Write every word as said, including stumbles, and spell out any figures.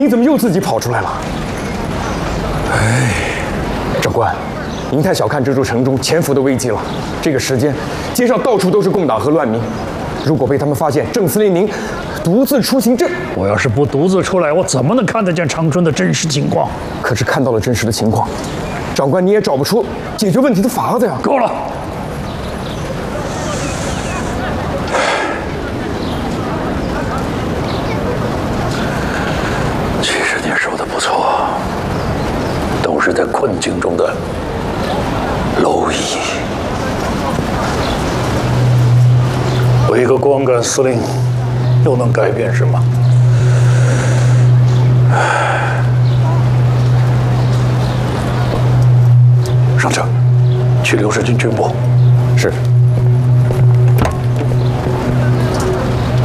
你怎么又自己跑出来了？哎，长官，您太小看这座城中潜伏的危机了。这个时间，街上到处都是共党和乱民，如果被他们发现郑司令您独自出行，这我要是不独自出来，我怎么能看得见长春的真实情况？ 可是看到了真实的情况，长官你也找不出解决问题的法子呀！ 够了。 是在困境中的蝼蚁。 我一个光杆司令，又能改变什么？ 上车，去刘世军军部。 是。